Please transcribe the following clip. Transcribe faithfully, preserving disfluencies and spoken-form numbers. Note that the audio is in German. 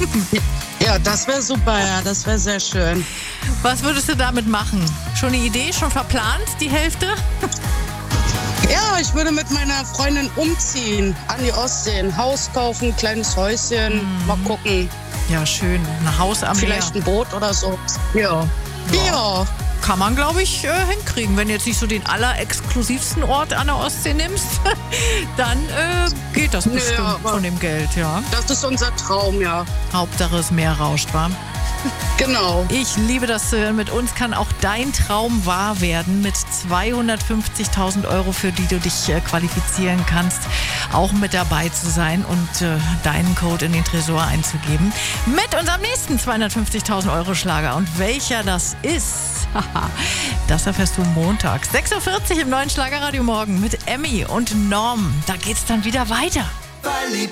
Ja, das wäre super, ja, das wäre sehr schön. Was würdest du damit machen? Schon eine Idee, schon verplant, die Hälfte? Ja, ich würde mit meiner Freundin umziehen an die Ostsee, ein Haus kaufen, kleines Häuschen, mm. mal gucken. Ja, schön, ein Haus am Vielleicht Meer. ein Boot oder so. Ja. Ja. ja. Kann man, glaube ich, äh, hinkriegen. Wenn du jetzt nicht so den allerexklusivsten Ort an der Ostsee nimmst, dann äh, geht das bestimmt ja, von dem Geld, ja. Das ist unser Traum, ja. Hauptsache es Meer rauscht, wa? Genau. Ich liebe das zu hören. Mit uns kann auch dein Traum wahr werden mit zweihundertfünfzigtausend Euro, für die du dich äh, qualifizieren kannst, auch mit dabei zu sein und äh, deinen Code in den Tresor einzugeben. Mit unserem nächsten zweihundertfünfzigtausend Euro Schlager. Und welcher das ist, das erfährst du Montag. sechs Uhr vierzig im neuen Schlagerradio morgen mit Emmy und Norm. Da geht's dann wieder weiter. Verliebt.